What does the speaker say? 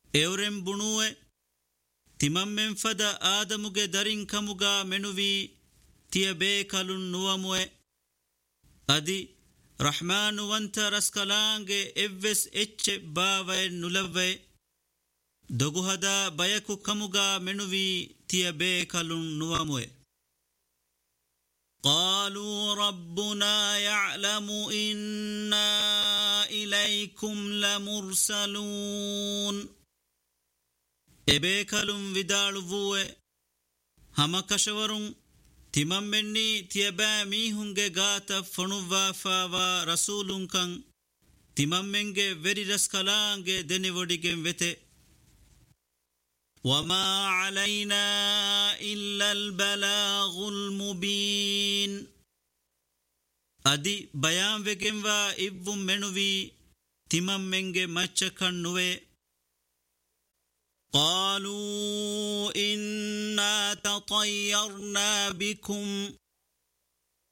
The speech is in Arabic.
Euren bunuwe timammen fada Adamuge darin kamuga menuvi tiya beekalun nuwamwe adi Rahmanu wanta raskalange evves ecce baavae nulave doguhada bayaku kamuga menuvi tiya beekalun nuwamwe قالوا ربنا يعلم إنا إليكم لمرسلون إبيكالم vidalvuwe hama kashawarun timammenni tiyaba mihunge gata fonuva fawa rasulun kan timammenge veri raskalange denivodigen vete وما علينا إلا البلاغ المبين أدي بيان وكنوا إبو منوي تمام منگ مچكن نوے قالوا إنا تطيرنا بكم